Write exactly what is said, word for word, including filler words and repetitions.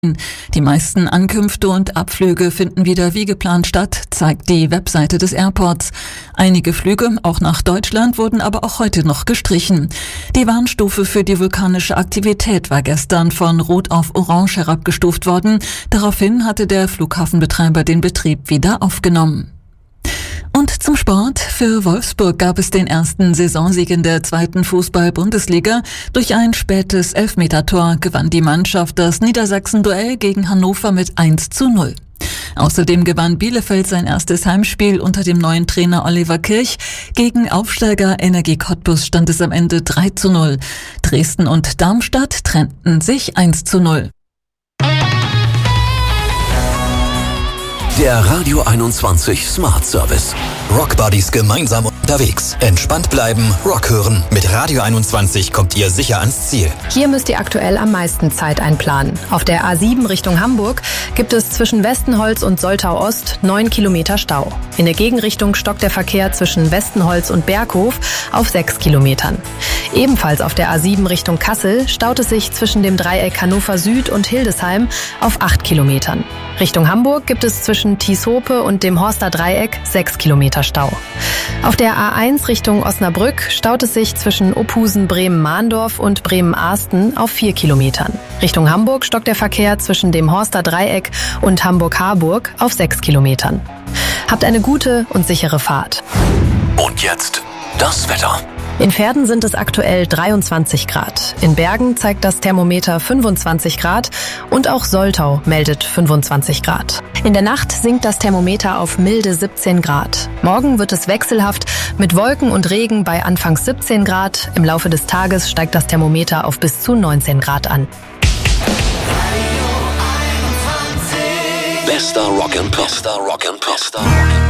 Die meisten Ankünfte und Abflüge finden wieder wie geplant statt, zeigt die Webseite des Airports. Einige Flüge, auch nach Deutschland, wurden aber auch heute noch gestrichen. Die Warnstufe für die vulkanische Aktivität war gestern von Rot auf Orange herabgestuft worden. Daraufhin hatte der Flughafenbetreiber den Betrieb wieder aufgenommen. Und zum Sport. Für Wolfsburg gab es den ersten Saisonsieg in der zweiten Fußball-Bundesliga. Durch ein spätes Elfmetertor gewann die Mannschaft das Niedersachsen-Duell gegen Hannover mit eins zu null. Außerdem gewann Bielefeld sein erstes Heimspiel unter dem neuen Trainer Oliver Kirch. Gegen Aufsteiger Energie Cottbus stand es am Ende drei zu null. Dresden und Darmstadt trennten sich eins zu null. Der Radio einundzwanzig Smart Service. Rockbuddies gemeinsam unterwegs. Entspannt bleiben, Rock hören. Mit Radio einundzwanzig kommt ihr sicher ans Ziel. Hier müsst ihr aktuell am meisten Zeit einplanen. Auf der A sieben Richtung Hamburg gibt es zwischen Westenholz und Soltau Ost neun Kilometer Stau. In der Gegenrichtung stockt der Verkehr zwischen Westenholz und Berghof auf sechs Kilometern. Ebenfalls auf der A sieben Richtung Kassel staut es sich zwischen dem Dreieck Hannover Süd und Hildesheim auf acht Kilometern. Richtung Hamburg gibt es zwischen Tieshope und dem Horster Dreieck sechs Kilometer Stau. Auf der A eins Richtung Osnabrück staut es sich zwischen Ophusen Bremen-Mahndorf und Bremen-Ahsten auf vier Kilometern. Richtung Hamburg stockt der Verkehr zwischen dem Horster Dreieck und Hamburg-Harburg auf sechs Kilometern. Habt eine gute und sichere Fahrt. Und jetzt das Wetter. In Verden sind es aktuell dreiundzwanzig Grad. In Bergen zeigt das Thermometer fünfundzwanzig Grad und auch Soltau meldet fünfundzwanzig Grad. In der Nacht sinkt das Thermometer auf milde siebzehn Grad. Morgen wird es wechselhaft mit Wolken und Regen bei anfangs siebzehn Grad. Im Laufe des Tages steigt das Thermometer auf bis zu neunzehn Grad an. Bester Rock and Pop. Bester Rock and Pop.